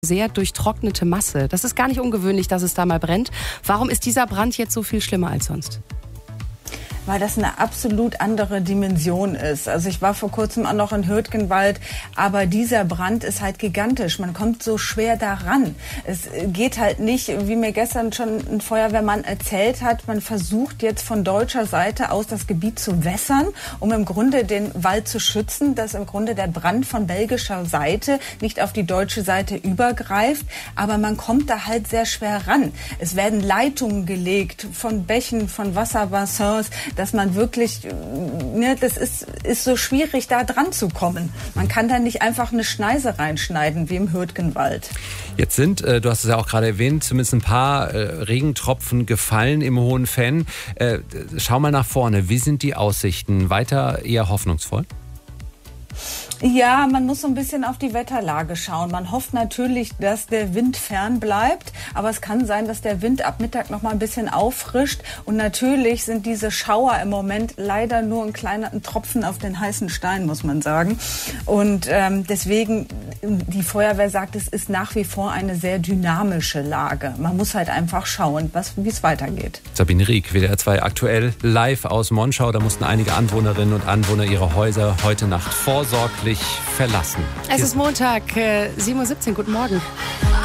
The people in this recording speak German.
Sehr durchtrocknete Masse. Das ist gar nicht ungewöhnlich, dass es da mal brennt. Warum ist dieser Brand jetzt so viel schlimmer als sonst? Weil das eine absolut andere Dimension ist. Also ich war vor kurzem auch noch in Hürtgenwald, aber dieser Brand ist halt gigantisch. Man kommt so schwer daran. Es geht halt nicht, wie mir gestern schon ein Feuerwehrmann erzählt hat, man versucht jetzt von deutscher Seite aus das Gebiet zu wässern, um im Grunde den Wald zu schützen, dass im Grunde der Brand von belgischer Seite nicht auf die deutsche Seite übergreift. Aber man kommt da halt sehr schwer ran. Es werden Leitungen gelegt von Bächen, von Wasserbassins, dass man wirklich, das ist so schwierig, da dran zu kommen. Man kann da nicht einfach eine Schneise reinschneiden, wie im Hürtgenwald. Jetzt sind, du hast es ja auch gerade erwähnt, zumindest ein paar Regentropfen gefallen im Hohen Venn. Schau mal nach vorne, wie sind die Aussichten? Weiter eher hoffnungsvoll? Ja, man muss so ein bisschen auf die Wetterlage schauen. Man hofft natürlich, dass der Wind fern bleibt, aber es kann sein, dass der Wind ab Mittag noch mal ein bisschen auffrischt. Und natürlich sind diese Schauer im Moment leider nur ein Tropfen auf den heißen Stein, muss man sagen. Und deswegen, die Feuerwehr sagt, es ist nach wie vor eine sehr dynamische Lage. Man muss halt einfach schauen, wie es weitergeht. Sabine Rieck, WDR 2 aktuell live aus Monschau. Da mussten einige Anwohnerinnen und Anwohner ihre Häuser heute Nacht vorsorglich verlassen. Es ist Montag, 7:17 Uhr. Guten Morgen.